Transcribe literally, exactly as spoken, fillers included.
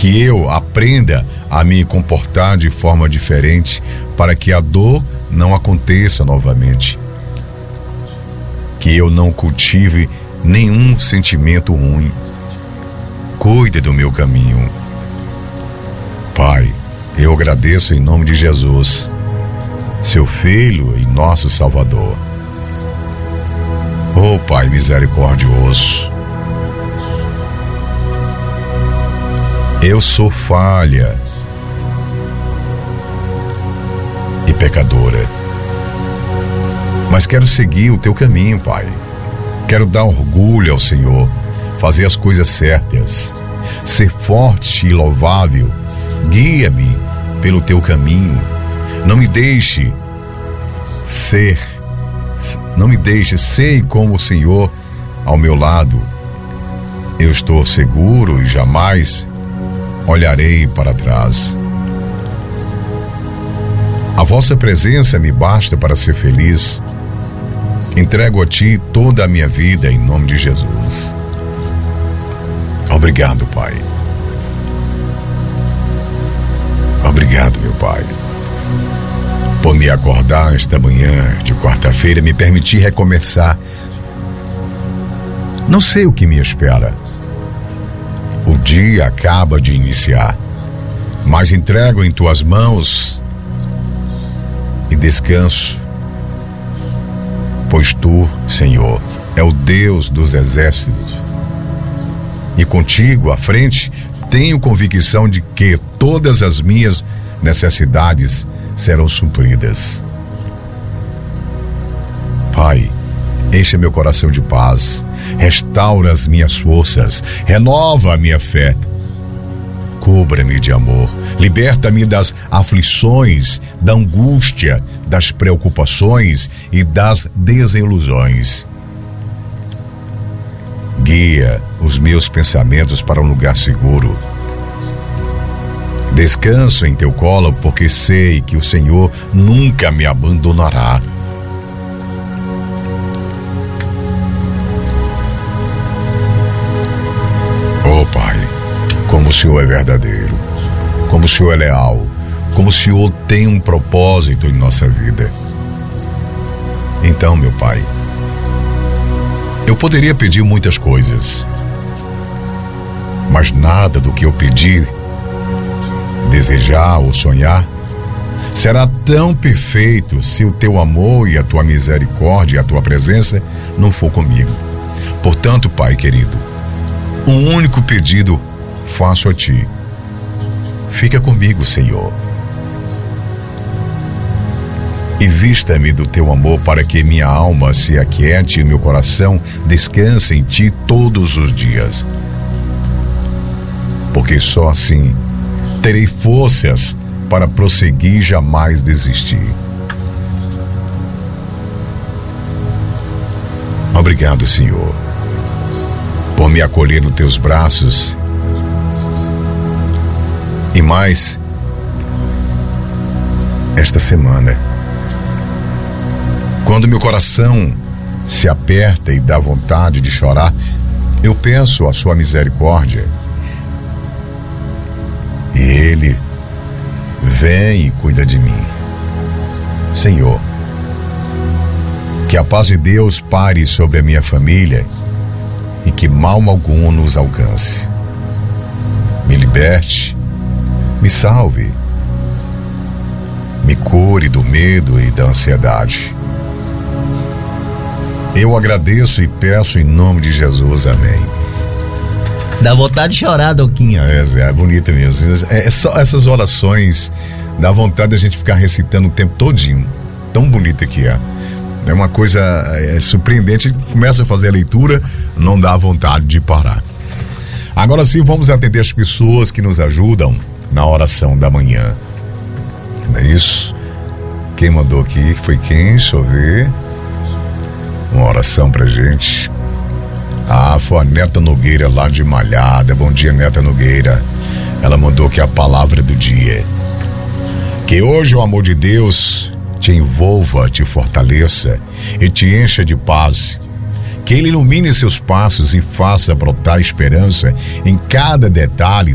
Que eu aprenda a me comportar de forma diferente para que a dor não aconteça novamente. Que eu não cultive nenhum sentimento ruim. Cuide do meu caminho. Pai, eu agradeço em nome de Jesus, seu Filho e nosso Salvador. Oh, Pai misericordioso, eu sou falha e pecadora, mas quero seguir o teu caminho, Pai. Quero dar orgulho ao Senhor, fazer as coisas certas, ser forte e louvável. Guia-me pelo teu caminho. Não me deixe ser, não me deixe ser como o Senhor ao meu lado. Eu estou seguro e jamais olharei para trás. A vossa presença me basta para ser feliz. Entrego a ti toda a minha vida em nome de Jesus. Obrigado, Pai. Obrigado, meu Pai, por me acordar esta manhã de quarta-feira, me permitir recomeçar. Não sei o que me espera. O dia acaba de iniciar, mas entrego em tuas mãos e descanso, pois tu, Senhor, é o Deus dos exércitos. E contigo à frente, tenho convicção de que todas as minhas necessidades serão supridas. Pai, enche meu coração de paz, restaura as minhas forças, renova a minha fé. Cubra-me de amor, liberta-me das aflições, da angústia, das preocupações e das desilusões. Guia os meus pensamentos para um lugar seguro. Descanso em teu colo, porque sei que o Senhor nunca me abandonará. Oh, Pai, como o Senhor é verdadeiro, como o Senhor é leal, como o Senhor tem um propósito em nossa vida. Então, meu Pai, eu poderia pedir muitas coisas, mas nada do que eu pedir, desejar ou sonhar será tão perfeito se o teu amor e a tua misericórdia e a tua presença não for comigo. Portanto, Pai querido, um único pedido faço a ti. Fica comigo, Senhor, e vista-me do teu amor para que minha alma se aquiete e meu coração descanse em ti todos os dias. Porque só assim terei forças para prosseguir e jamais desistir. Obrigado, Senhor, por me acolher nos teus braços. E mais, esta semana, quando meu coração se aperta e dá vontade de chorar, eu peço a sua misericórdia. E Ele vem e cuida de mim. Senhor, que a paz de Deus pare sobre a minha família e que mal algum nos alcance. Me liberte, me salve, me cure do medo e da ansiedade. Eu agradeço e peço em nome de Jesus, amém. Dá vontade de chorar, Doquinha. É, Zé, é bonita mesmo. É, é só essas orações, dá vontade de a gente ficar recitando o tempo todinho. Tão bonita que é. É uma coisa é, surpreendente. Começa a fazer a leitura, não dá vontade de parar. Agora sim, vamos atender as pessoas que nos ajudam na oração da manhã. Não é isso? Quem mandou aqui foi quem? Deixa eu ver. Uma oração pra gente. Ah, foi a Neta Nogueira lá de Malhada. Bom dia, Neta Nogueira. Ela mandou aqui a palavra do dia. Que hoje o amor de Deus te envolva, te fortaleça e te encha de paz. Que Ele ilumine seus passos e faça brotar esperança em cada detalhe